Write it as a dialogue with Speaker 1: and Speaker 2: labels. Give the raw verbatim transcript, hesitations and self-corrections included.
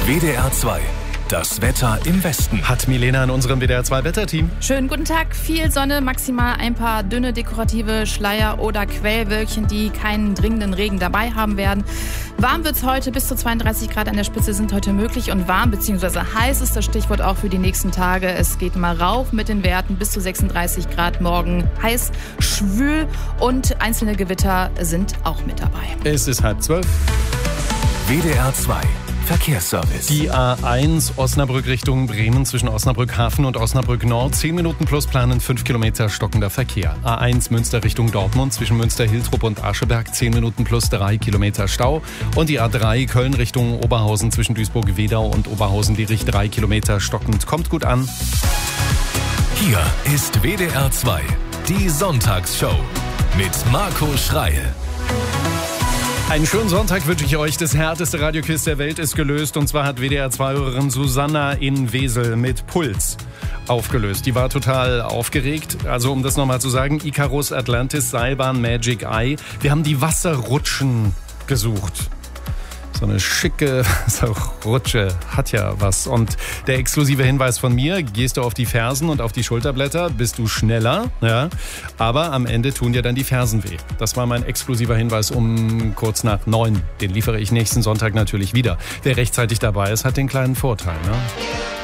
Speaker 1: W D R zwei. Das Wetter im Westen.
Speaker 2: Hat Milena in unserem W D R zwei Wetterteam.
Speaker 3: Schönen guten Tag. Viel Sonne, maximal ein paar dünne dekorative Schleier oder Quellwölkchen, die keinen dringenden Regen dabei haben werden. Warm wird's heute, bis zu zweiunddreißig Grad an der Spitze sind heute möglich. Und warm bzw. heiß ist das Stichwort auch für die nächsten Tage. Es geht mal rauf mit den Werten bis zu sechsunddreißig Grad morgen. Heiß, schwül und einzelne Gewitter sind auch mit dabei.
Speaker 2: Es ist halb zwölf.
Speaker 1: W D R zwei. Verkehrsservice.
Speaker 2: Die A eins Osnabrück Richtung Bremen zwischen Osnabrück Hafen und Osnabrück Nord. zehn Minuten plus planen fünf Kilometer stockender Verkehr. A eins Münster Richtung Dortmund zwischen Münster-Hiltrup und Ascheberg. zehn Minuten plus drei Kilometer Stau. Und die A drei Köln Richtung Oberhausen zwischen Duisburg-Wedau und Oberhausen-Dietrich. drei Kilometer stockend. Kommt gut an.
Speaker 1: Hier ist W D R zwei. Die Sonntagsshow mit Marco Schreil.
Speaker 2: Einen schönen Sonntag wünsche ich euch. Das härteste Radioquiz der Welt ist gelöst. Und zwar hat W D R zwei-Hörerin Susanna in Wesel mit Puls aufgelöst. Die war total aufgeregt. Also um das nochmal zu sagen, Icarus, Atlantis, Seilbahn, Magic Eye. Wir haben die Wasserrutschen gesucht. So eine schicke Rutsche hat ja was. Und der exklusive Hinweis von mir, gehst du auf die Fersen und auf die Schulterblätter, bist du schneller. Ja, aber am Ende tun dir dann die Fersen weh. Das war mein exklusiver Hinweis um kurz nach neun. Den liefere ich nächsten Sonntag natürlich wieder. Wer rechtzeitig dabei ist, hat den kleinen Vorteil. Ne?